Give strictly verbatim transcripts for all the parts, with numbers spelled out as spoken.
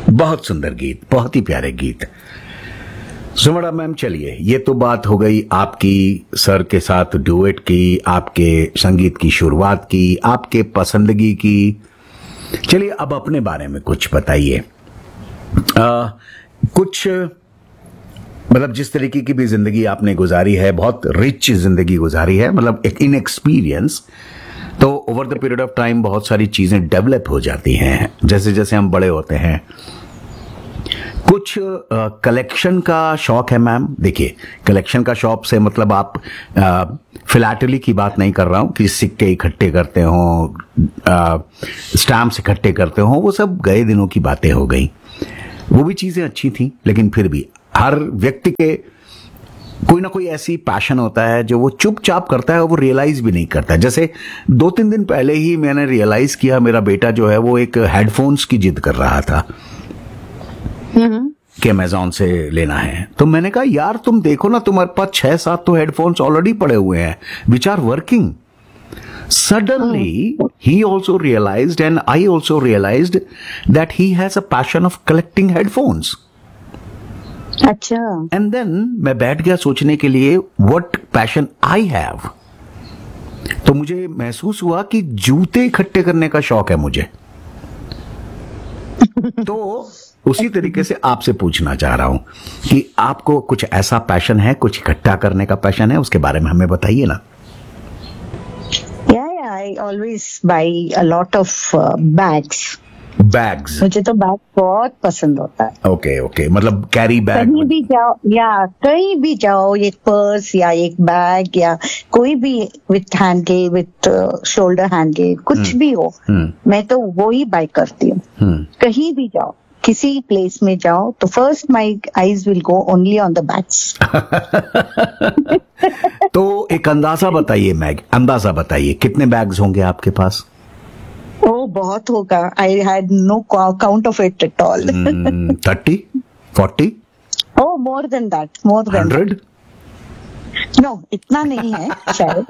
बहुत सुंदर गीत, बहुत ही प्यारे गीत। सुमड़ा मैम, चलिए ये तो बात हो गई आपकी सर के साथ डुएट की, आपके संगीत की शुरुआत की, आपके पसंदगी की। चलिए अब अपने बारे में कुछ बताइए। कुछ मतलब जिस तरीके की भी जिंदगी आपने गुजारी है, बहुत रिच जिंदगी गुजारी है, मतलब एक इन एक्सपीरियंस, तो over the period of time बहुत सारी चीजें डेवलप हो जाती हैं जैसे जैसे हम बड़े होते हैं। कुछ कलेक्शन uh, का शौक है मैम। देखिए, कलेक्शन का शौक से मतलब आप फिलैटली uh, की बात नहीं कर रहा हूं कि सिक्के इकट्ठे करते हो, स्टैम्प्स इकट्ठे करते हो, वो सब गए दिनों की बातें हो गई। वो भी चीजें अच्छी थी, लेकिन फिर भी हर व्यक्ति के कोई ना कोई ऐसी पैशन होता है जो वो चुपचाप करता है और वो रियलाइज भी नहीं करता। जैसे दो तीन दिन पहले ही मैंने रियलाइज किया, मेरा बेटा जो है वो एक हेडफोन्स की जिद कर रहा था कि अमेजॉन से लेना है। तो मैंने कहा यार तुम देखो ना, तुम्हारे पास छह सात तो हेडफोन्स ऑलरेडी पड़े हुए हैं which are working. Suddenly, he also realized and I also realized that he has a passion of collecting headphones. अच्छा। And then मैं बैठ गया सोचने के लिए what passion I have. तो मुझे महसूस हुआ कि जूते इकट्ठे करने का शौक है मुझे। तो उसी तरीके से आपसे पूछना चाह रहा हूं कि आपको कुछ ऐसा पैशन है, कुछ इकट्ठा करने का पैशन है, उसके बारे में हमें बताइए ना। I always buy a lot of uh, bags. Bags. मुझे तो बैग बहुत पसंद होता है। ओके ओके, मतलब कैरी बैग। कहीं भी जाओ या कहीं भी जाओ, एक पर्स या एक बैग या कोई भी with handle, with shoulder handle, कुछ hmm. भी हो, hmm. मैं तो वो ही बाय करती हूँ। hmm. कहीं भी जाओ, किसी प्लेस में जाओ, तो first my eyes will go only on the bags. तो एक अंदाजा बताइए मैग, अंदाजा बताइए कितने बैग्स होंगे आपके पास? ओ बहुत होगा। I had no count of it at all. Thirty, forty? O more than that, more than hundred? No, इतना नहीं है शायद।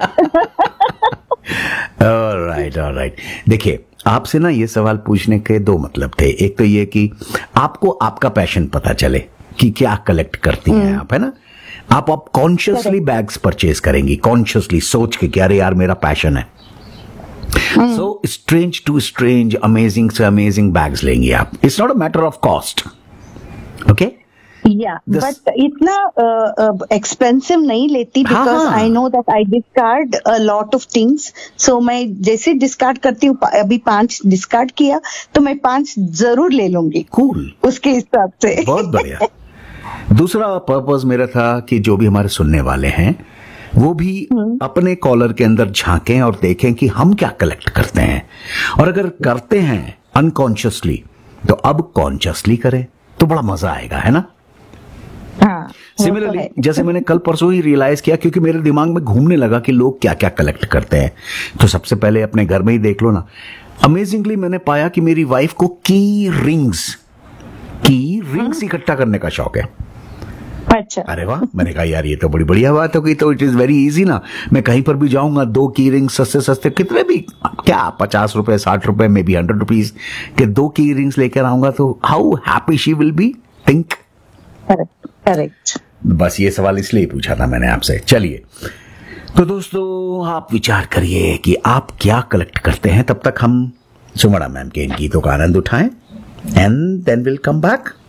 Alright alright. देखिए, आपसे ना ये सवाल पूछने के दो मतलब थे। एक तो ये कि आपको आपका पैशन पता चले कि क्या कलेक्ट करती हैं आप, है ना। आप आप कॉन्शियसली बैग्स परचेज करेंगी, कॉन्शियसली सोच के कि अरे यार मेरा पैशन है। So strange to strange, amazing से अमेजिंग बैग्स लेंगी आप। It's not a matter of cost, okay. या बट इतना एक्सपेंसिव uh, नहीं लेती, because I know that I discard a lot of things. सो मैं जैसे डिस्कार्ड करती हूँ, अभी पांच डिस्कार्ड किया तो मैं पांच जरूर ले लूंगी। कूल, उसके हिसाब से। बहुत बढ़िया। दूसरा पर्पस मेरा था कि जो भी हमारे सुनने वाले हैं वो भी अपने कॉलर के अंदर झांकें और देखें कि हम क्या कलेक्ट करते हैं, और अगर करते हैं अनकॉन्शियसली तो अब कॉन्शियसली करें तो बड़ा मजा आएगा, है ना। हाँ, सिमिलरली तो जैसे मैंने कल परसों ही रियलाइज किया, क्योंकि मेरे दिमाग में घूमने लगा कि लोग क्या क्या कलेक्ट करते हैं, तो सबसे पहले अपने घर में ही देख लो ना। अमेजिंगली मैंने पाया कि मेरी वाइफ को की रिंग्स की रिंग्स इकट्ठा करने का शौक है। अच्छा। अरे वाह, मैंने कहा यार ये तो बड़ी बढ़िया बात हो गई। तो इट इज वेरी इजी ना, मैं कहीं पर भी जाऊंगा, दो की रिंग्स सस्ते सस्ते, कितने भी, क्या पचास रुपए, साठ रुपए, मे बी हंड्रेड रुपीज के दो की रिंग्स लेकर आऊंगा, तो how happy she will be, think. Correct correct. बस ये सवाल इसलिए पूछा था मैंने आपसे। चलिए, तो दोस्तों आप विचार करिए कि आप क्या कलेक्ट करते हैं। तब तक हम सुमड़ा मैम के इन गीतों का आनंद उठाएं, and then will come back.